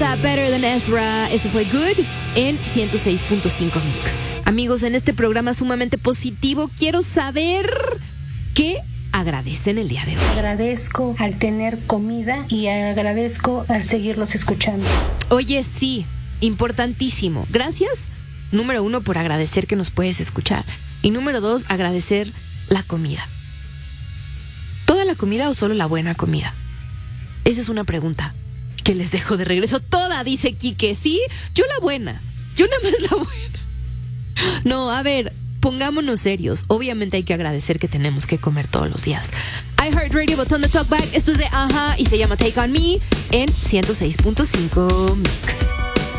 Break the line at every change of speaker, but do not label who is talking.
está Better Than Ezra. Eso fue Good en 106.5 Mix. Amigos, en este programa sumamente positivo, quiero saber qué agradecen el día de hoy.
Agradezco al tener comida y agradezco al seguirlos escuchando.
Oye, sí, importantísimo. Gracias, número 1, por agradecer que nos puedes escuchar. Y número 2, agradecer la comida. ¿Toda la comida o solo la buena comida? Esa es una pregunta que les dejo de regreso. Toda, dice Quique. Sí, yo la buena. Yo nada más la buena. No, a ver, pongámonos serios. Obviamente hay que agradecer que tenemos que comer todos los días. iHeartRadio, botón de talkback. Esto es de Aja y se llama Take On Me en 106.5 Mix.